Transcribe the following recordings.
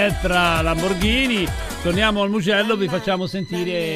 Elettra Lamborghini. Torniamo al Mugello, vi facciamo sentire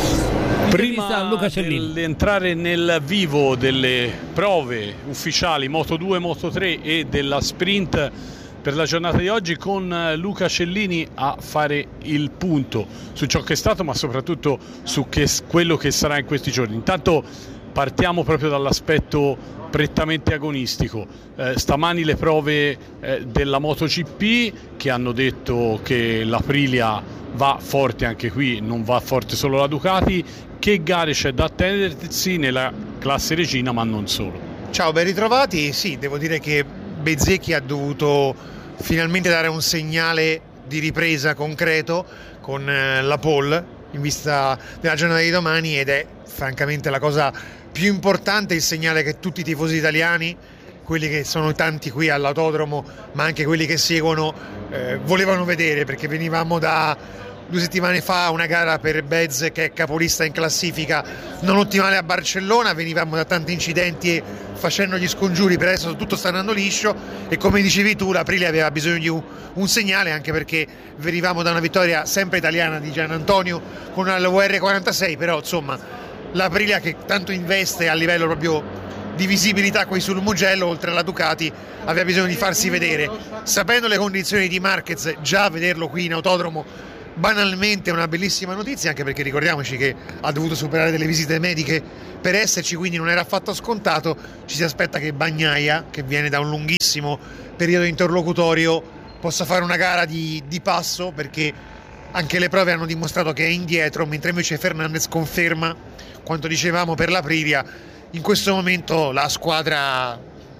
prima Luca Cellini. di entrare nel vivo delle prove ufficiali Moto2, Moto3 e della sprint per la giornata di oggi, con Luca Cellini a fare il punto su ciò che è stato, ma soprattutto su quello che sarà in questi giorni. Intanto partiamo proprio dall'aspetto prettamente agonistico. Stamani le prove della MotoGP, che hanno detto che l'Aprilia va forte anche qui, non va forte solo la Ducati. Che gare c'è da attendersi nella classe regina, ma non solo? Ciao, ben ritrovati. Sì, devo dire che Bezzecchi ha dovuto finalmente dare un segnale di ripresa concreto con la pole in vista della giornata di domani, ed è francamente la cosa più importante, il segnale che tutti i tifosi italiani, quelli che sono tanti qui all'autodromo ma anche quelli che seguono, volevano vedere, perché venivamo da 2 settimane fa una gara per Bez, che è capolista in classifica, non ottimale a Barcellona, venivamo da tanti incidenti e facendo gli scongiuri, per adesso tutto sta andando liscio, e come dicevi tu l'Aprilia aveva bisogno di un segnale, anche perché venivamo da una vittoria sempre italiana di Gian Antonio con la VR46, però insomma l'Aprilia, che tanto investe a livello proprio di visibilità qui sul Mugello, oltre alla Ducati, aveva bisogno di farsi vedere. Sapendo le condizioni di Marquez, già vederlo qui in autodromo banalmente è una bellissima notizia, anche perché ricordiamoci che ha dovuto superare delle visite mediche per esserci, quindi non era affatto scontato. Ci si aspetta che Bagnaia, che viene da un lunghissimo periodo interlocutorio, possa fare una gara di passo, perché anche le prove hanno dimostrato che è indietro, mentre invece Fernandez conferma quanto dicevamo per l'Aprilia. In questo momento la squadra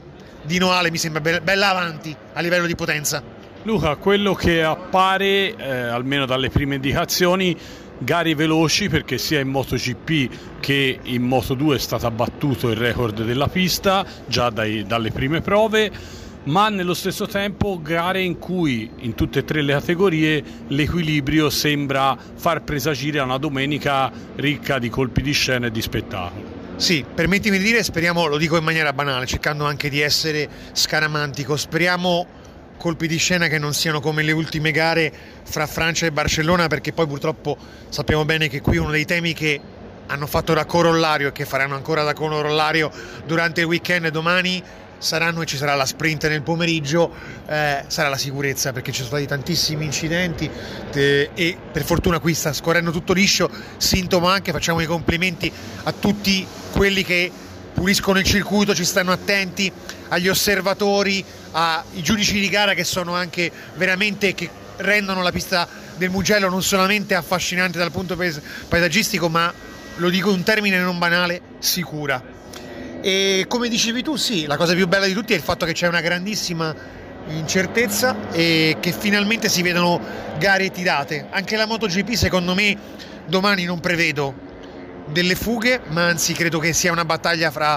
di Noale mi sembra bella avanti a livello di potenza. Luca, quello che appare, almeno dalle prime indicazioni, gare veloci, perché sia in MotoGP che in Moto2 è stato abbattuto il record della pista già dalle prime prove, ma nello stesso tempo gare in cui in tutte e 3 le categorie l'equilibrio sembra far presagire a una domenica ricca di colpi di scena e di spettacolo. Sì, permettimi di dire, speriamo, lo dico in maniera banale, cercando anche di essere scaramantico, speriamo colpi di scena che non siano come le ultime gare fra Francia e Barcellona, perché poi purtroppo sappiamo bene che qui uno dei temi che hanno fatto da corollario e che faranno ancora da corollario durante il weekend domani saranno, e ci sarà la sprint nel pomeriggio, sarà la sicurezza, perché ci sono stati tantissimi incidenti e per fortuna qui sta scorrendo tutto liscio. Sintomo anche, facciamo i complimenti a tutti quelli che puliscono il circuito, ci stanno attenti, agli osservatori, ai giudici di gara, che sono anche veramente, che rendono la pista del Mugello non solamente affascinante dal punto paesaggistico, ma, lo dico in un termine non banale, sicura. E come dicevi tu, sì, la cosa più bella di tutti è il fatto che c'è una grandissima incertezza e che finalmente si vedono gare tirate. Anche la MotoGP, secondo me, domani non prevedo delle fughe, ma anzi credo che sia una battaglia fra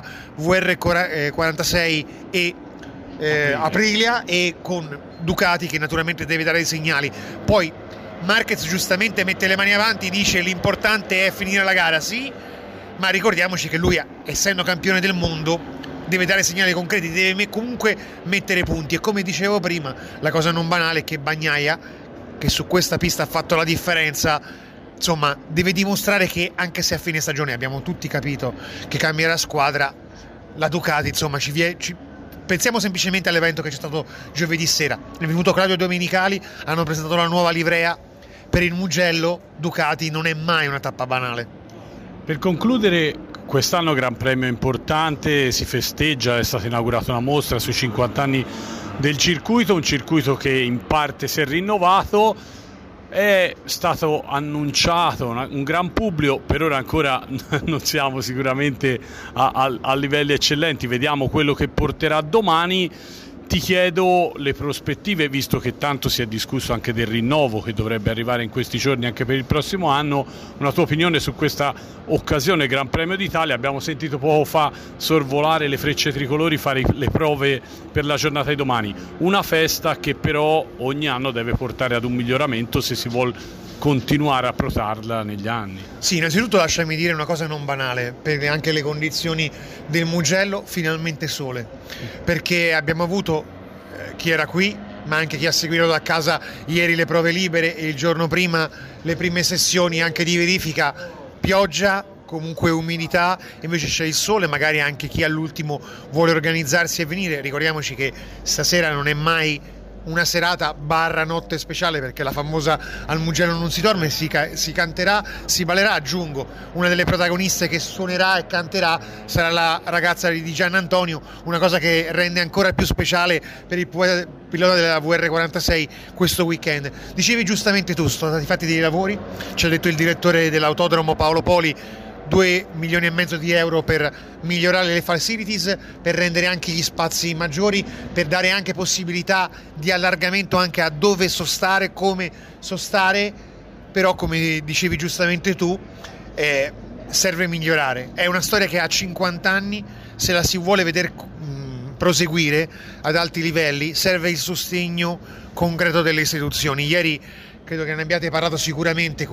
VR46 e Aprilia, e con Ducati che naturalmente deve dare dei segnali. Poi Marquez giustamente mette le mani avanti, dice l'importante è finire la gara, sì, ma ricordiamoci che lui, essendo campione del mondo, deve dare segnali concreti, deve comunque mettere punti, e come dicevo prima, la cosa non banale è che Bagnaia, che su questa pista ha fatto la differenza, insomma deve dimostrare che, anche se a fine stagione abbiamo tutti capito che cambierà squadra, la Ducati, insomma pensiamo semplicemente all'evento che c'è stato giovedì sera. È venuto Claudio Domenicali, hanno presentato la nuova livrea per il Mugello. Ducati non è mai una tappa banale. Per concludere, quest'anno Gran Premio importante, si festeggia, è stata inaugurata una mostra sui 50 anni del circuito, un circuito che in parte si è rinnovato, è stato annunciato un gran pubblico, per ora ancora non siamo sicuramente a livelli eccellenti, vediamo quello che porterà domani. Ti chiedo le prospettive, visto che tanto si è discusso anche del rinnovo che dovrebbe arrivare in questi giorni anche per il prossimo anno, una tua opinione su questa occasione Gran Premio d'Italia. Abbiamo sentito poco fa sorvolare le frecce tricolori, fare le prove per la giornata di domani, una festa che però ogni anno deve portare ad un miglioramento se si vuol continuare a protarla negli anni. Sì, innanzitutto lasciami dire una cosa non banale, per anche le condizioni del Mugello, finalmente sole, perché abbiamo avuto chi era qui ma anche chi ha seguito da casa ieri le prove libere e il giorno prima le prime sessioni anche di verifica, pioggia, comunque umidità, invece c'è il sole, magari anche chi all'ultimo vuole organizzarsi e venire. Ricordiamoci che stasera non è mai una serata barra notte speciale, perché la famosa Al Mugello non si dorme, si canterà, si ballerà. Aggiungo, una delle protagoniste che suonerà e canterà sarà la ragazza di Gian Antonio, una cosa che rende ancora più speciale per il pilota della VR46 questo weekend. Dicevi giustamente tu, sono stati fatti dei lavori, ci ha detto il direttore dell'autodromo Paolo Poli, 2,5 milioni di euro per migliorare le facilities, per rendere anche gli spazi maggiori, per dare anche possibilità di allargamento anche a dove sostare, come sostare, però come dicevi giustamente tu, serve migliorare. È una storia che ha 50 anni, se la si vuole vedere proseguire ad alti livelli serve il sostegno concreto delle istituzioni. Ieri credo che ne abbiate parlato sicuramente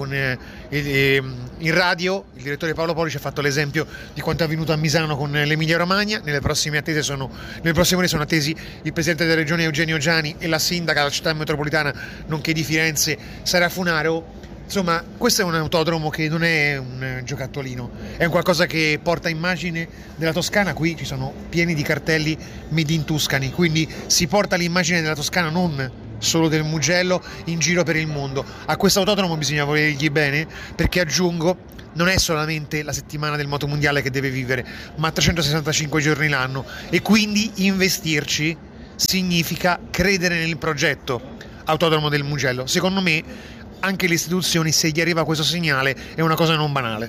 in radio, il direttore Paolo Poli ci ha fatto l'esempio di quanto è avvenuto a Misano con l'Emilia Romagna. Nelle prossime ore sono attesi il presidente della regione Eugenio Giani e la sindaca della città metropolitana nonché di Firenze Sara Funaro. Insomma, questo è un autodromo che non è un giocattolino, è un qualcosa che porta immagine della Toscana. Qui ci sono pieni di cartelli Made in Tuscany, quindi si porta l'immagine della Toscana, non solo del Mugello, in giro per il mondo. A questo autodromo bisogna volergli bene, perché aggiungo, non è solamente la settimana del motomondiale che deve vivere, ma 365 giorni l'anno, e quindi investirci significa credere nel progetto Autodromo del Mugello. Secondo me anche le istituzioni, se gli arriva questo segnale, è una cosa non banale.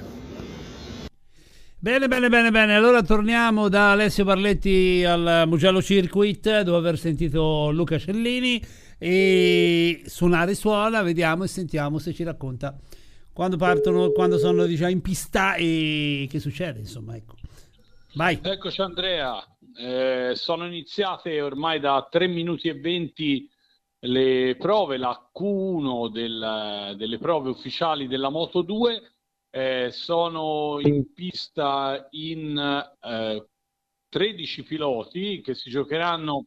Bene. Allora torniamo da Alessio Barletti al Mugello Circuit, dopo aver sentito Luca Cellini, e suonare suona, vediamo e sentiamo se ci racconta quando partono, quando sono, diciamo, in pista e che succede, insomma, ecco. Vai. Eccoci Andrea, sono iniziate ormai da 3 minuti e 20 le prove, la Q1 delle prove ufficiali della Moto2. Sono in pista in 13 piloti che si giocheranno,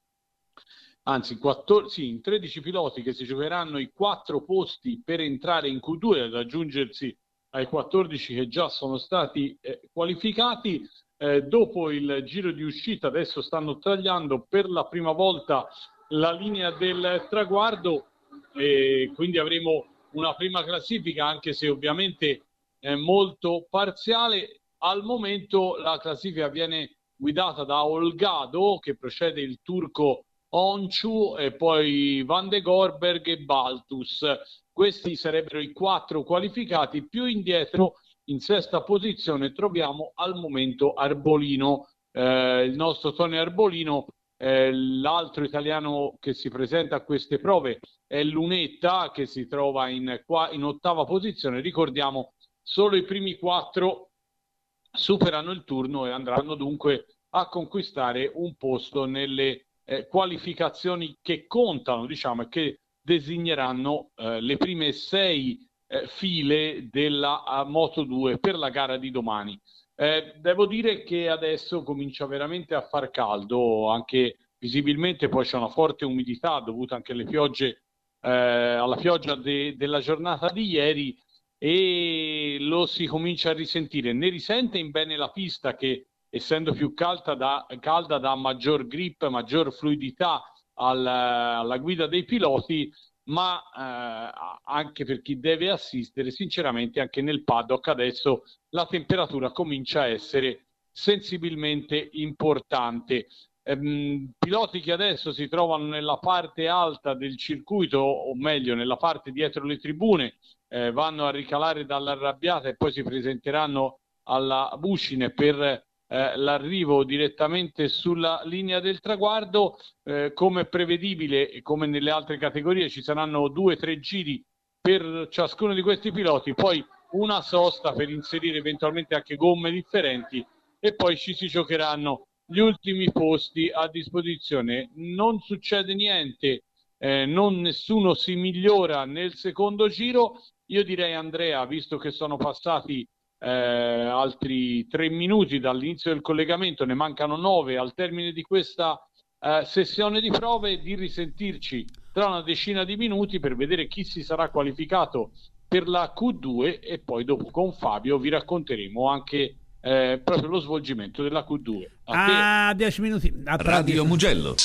anzi 13 piloti che si giocheranno i 4 posti per entrare in Q2 ad aggiungersi ai 14 che già sono stati qualificati. Dopo il giro di uscita adesso stanno tagliando per la prima volta la linea del traguardo, e quindi avremo una prima classifica, anche se ovviamente è molto parziale. Al momento la classifica viene guidata da Olgado, che precede il turco Onchu, e poi Van de Gorberg e Baltus. Questi sarebbero i 4 qualificati. Più indietro, in sesta posizione, troviamo al momento Arbolino, il nostro Tony Arbolino. L'altro italiano che si presenta a queste prove è Lunetta, che si trova in 8ª posizione. Ricordiamo, solo i primi 4 superano il turno e andranno dunque a conquistare un posto nelle qualificazioni che contano, diciamo, e che designeranno le prime 6 file della Moto2 per la gara di domani. Devo dire che adesso comincia veramente a far caldo, anche visibilmente. Poi c'è una forte umidità dovuta anche alle piogge, alla pioggia della giornata di ieri, e lo si comincia a risentire. Ne risente in bene la pista, che essendo più calda dà maggior grip, maggior fluidità alla guida dei piloti, ma anche per chi deve assistere, sinceramente anche nel paddock adesso la temperatura comincia a essere sensibilmente importante. Piloti che adesso si trovano nella parte alta del circuito, o meglio nella parte dietro le tribune, vanno a ricalare dall'arrabbiata e poi si presenteranno alla Buscine per l'arrivo direttamente sulla linea del traguardo. Come prevedibile e come nelle altre categorie ci saranno 2-3 giri per ciascuno di questi piloti, poi una sosta per inserire eventualmente anche gomme differenti, e poi ci si giocheranno gli ultimi posti a disposizione. Non succede niente, nessuno si migliora nel secondo giro. Io direi, Andrea, visto che sono passati altri 3 minuti dall'inizio del collegamento, ne mancano 9 al termine di questa sessione di prove, di risentirci tra una decina di minuti per vedere chi si sarà qualificato per la Q2 e poi dopo con Fabio vi racconteremo anche proprio lo svolgimento della Q2. 10 minuti. Radio Mugello.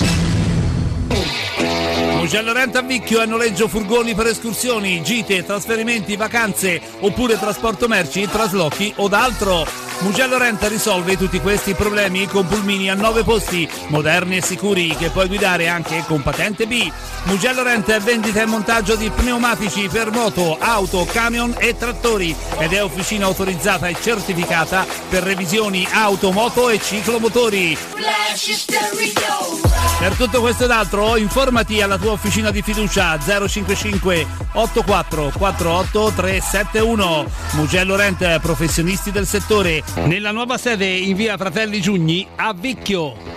Mugello Rent a Vicchio, a noleggio furgoni per escursioni, gite, trasferimenti, vacanze oppure trasporto merci, traslochi o d'altro. Mugello Rent risolve tutti questi problemi con pulmini a 9 posti, moderni e sicuri, che puoi guidare anche con patente B. Mugello Rent è vendita e montaggio di pneumatici per moto, auto, camion e trattori ed è officina autorizzata e certificata per revisioni auto, moto e ciclomotori. Per tutto questo ed altro informati alla tua officina di fiducia 055 84 48 371. Mugello Rent, professionisti del settore, nella nuova sede in via Fratelli Giugni a Vicchio.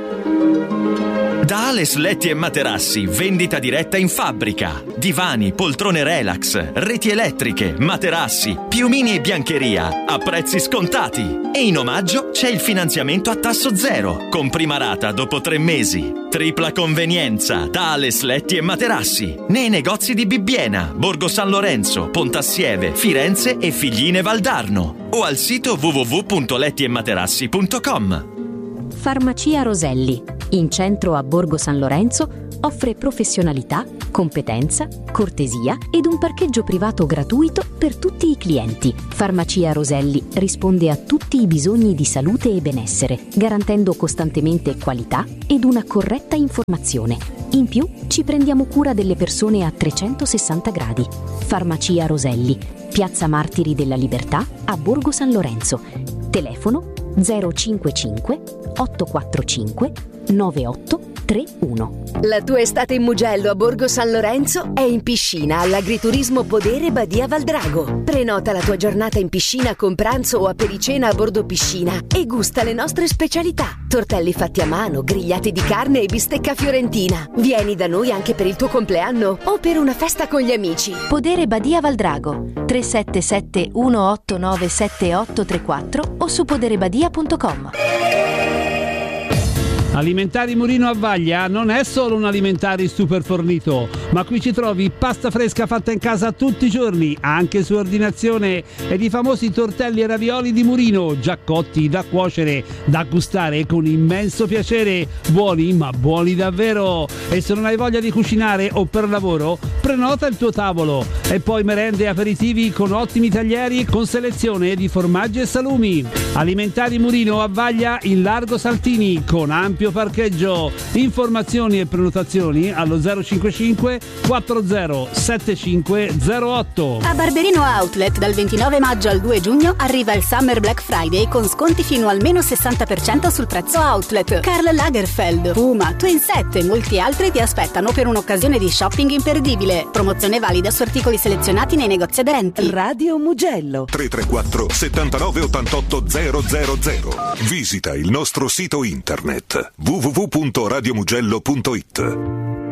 Da Ales Letti e Materassi, vendita diretta in fabbrica. Divani, poltrone relax, reti elettriche, materassi, piumini e biancheria a prezzi scontati. E in omaggio c'è il finanziamento a tasso zero, con prima rata dopo 3 mesi. Tripla convenienza da Ales Letti e Materassi, nei negozi di Bibbiena, Borgo San Lorenzo, Pontassieve, Firenze e Figline Valdarno. O al sito www.lettiematerassi.com. Farmacia Roselli, in centro a Borgo San Lorenzo, offre professionalità, competenza, cortesia ed un parcheggio privato gratuito per tutti i clienti. Farmacia Roselli risponde a tutti i bisogni di salute e benessere, garantendo costantemente qualità ed una corretta informazione. In più, ci prendiamo cura delle persone a 360 gradi. Farmacia Roselli, Piazza Martiri della Libertà a Borgo San Lorenzo. Telefono 055 845 9831. La tua estate in Mugello a Borgo San Lorenzo è in piscina all'Agriturismo Podere Badia Valdrago. Prenota la tua giornata in piscina con pranzo o apericena a bordo piscina e gusta le nostre specialità: tortelli fatti a mano, grigliati di carne e bistecca fiorentina. Vieni da noi anche per il tuo compleanno o per una festa con gli amici. Podere Badia Valdrago 377 189 7834 o su poderebadia.com. Alimentari Murino a Vaglia non è solo un alimentari super fornito, ma qui ci trovi pasta fresca fatta in casa tutti i giorni, anche su ordinazione, ed i famosi tortelli e ravioli di Murino, già cotti, da cuocere, da gustare con immenso piacere, buoni ma buoni davvero. E se non hai voglia di cucinare o per lavoro, prenota il tuo tavolo. E poi merende e aperitivi con ottimi taglieri con selezione di formaggi e salumi. Alimentari Murino a Vaglia in Largo Saltini con ampio parcheggio. Informazioni e prenotazioni allo 055 40 7508. A Barberino Outlet dal 29 maggio al 2 giugno arriva il Summer Black Friday con sconti fino al meno 60% sul prezzo outlet. Karl Lagerfeld, Puma, Twin Set e molti altri ti aspettano per un'occasione di shopping imperdibile. Promozione valida su articoli selezionati nei negozi aderenti. Radio Mugello 334 79 88 000. Visita il nostro sito internet www.radiomugello.it.